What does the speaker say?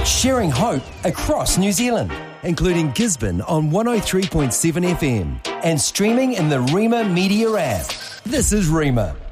sharing hope across New Zealand, including Gisborne on 103.7 FM and streaming in the Rima Media app. This is Rima.